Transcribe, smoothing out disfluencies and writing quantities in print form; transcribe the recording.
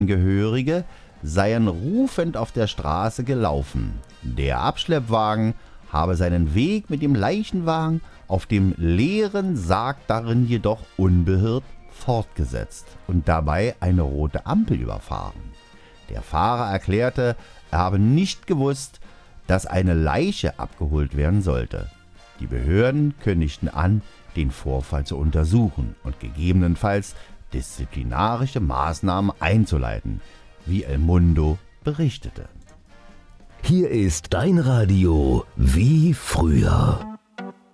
Angehörige seien rufend auf der Straße gelaufen. Der Abschleppwagen habe seinen Weg mit dem Leichenwagen auf dem leeren Sarg darin jedoch unbeirrt fortgesetzt und dabei eine rote Ampel überfahren. Der Fahrer erklärte, er habe nicht gewusst, dass eine Leiche abgeholt werden sollte. Die Behörden kündigten an, den Vorfall zu untersuchen und gegebenenfalls disziplinarische Maßnahmen einzuleiten, wie El Mundo berichtete. Hier ist dein Radio wie früher.